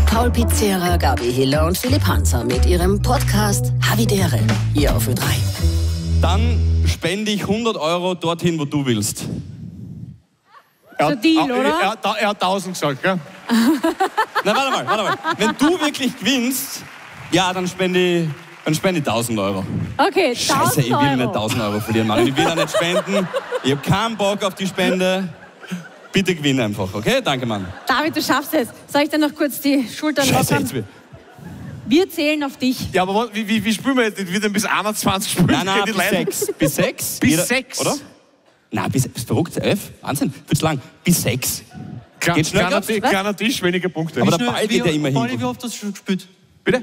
Paul Pizzera, Gabi Hiller und Philipp Hanser mit ihrem Podcast Havidere. Hier auf Ö3. Dann spende ich 100 € dorthin, wo du willst. Der Deal, oder? Er hat 1000 gesagt, gell? Na, warte mal. Wenn du wirklich gewinnst, ja, dann spende ich 1000 €. Okay, 1000 Scheiße, ich will Euro. nicht 1000 € verlieren, Mann. Ich will auch nicht spenden. Ich habe keinen Bock auf die Spende. Bitte gewinn einfach, okay? Danke, Mann. David, du schaffst es. Soll ich dir noch kurz die Schultern Scheiße, lockern? jetzt will. Wir zählen auf dich. Ja, aber wie spielen wir jetzt? Wir denn bis 21 spielen? Nein, Die bis Leute- 6. Bis 6? Bis 6? Oder? Nein, bis verrückt, 11. Wahnsinn, viel zu lang. Bis 6. Geht schnell, glaubst du? Kleiner Tisch, wenige Punkte. Aber der Ball geht ja immer hin. Wie oft hast du schon gespielt?